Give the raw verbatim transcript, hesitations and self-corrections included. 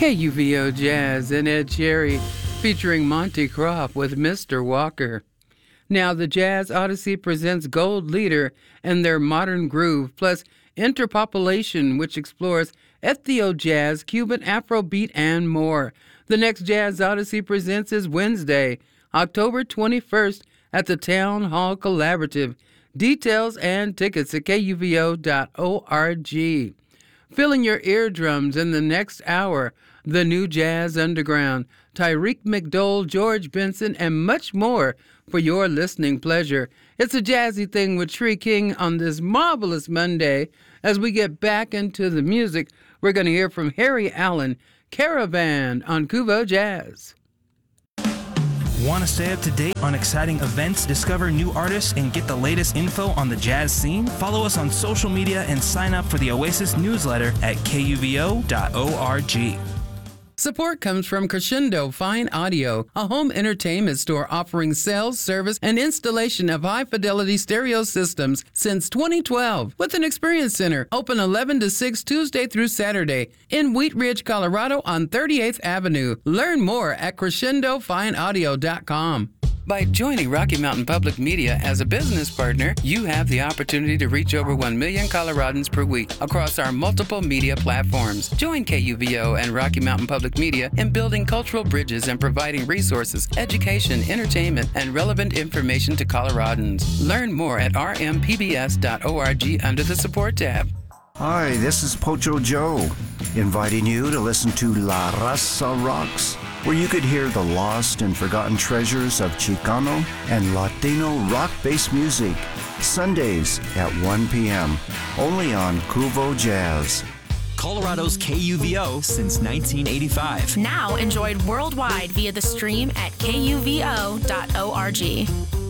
K U V O Jazz and Ed Cherry featuring Monty Croft with Mister Walker. Now the Jazz Odyssey presents Gold Leader and their modern groove, plus Interpopulation, which explores ethio-jazz, Cuban Afrobeat, and more. The next Jazz Odyssey Presents is Wednesday, October twenty-first at the Town Hall Collaborative. Details and tickets at K U V O dot org. Filling your eardrums in the next hour, the new Jazz Underground, Tyreek McDowell, George Benson, and much more for your listening pleasure. It's a jazzy thing with Tree King on this marvelous Monday. As we get back into the music, we're going to hear from Harry Allen, Caravan on Kuvo Jazz. Want to stay up to date on exciting events, discover new artists, and get the latest info on the jazz scene? Follow us on social media and sign up for the Oasis newsletter at K U V O dot org. Support comes from Crescendo Fine Audio, a home entertainment store offering sales, service, and installation of high-fidelity stereo systems since twenty twelve, with an experience center open eleven to six Tuesday through Saturday in Wheat Ridge, Colorado on thirty-eighth Avenue. Learn more at crescendo fine audio dot com. By joining Rocky Mountain Public Media as a business partner, you have the opportunity to reach over one million Coloradans per week across our multiple media platforms. Join K U V O and Rocky Mountain Public Media in building cultural bridges and providing resources, education, entertainment, and relevant information to Coloradans. Learn more at r m p b s dot org under the support tab. Hi, this is Pocho Joe, inviting you to listen to La Raza Rocks, where you could hear the lost and forgotten treasures of Chicano and Latino rock-based music, Sundays at one p.m., only on Kuvo Jazz. Colorado's K U V O since nineteen eighty-five. Now enjoyed worldwide via the stream at K U V O dot org.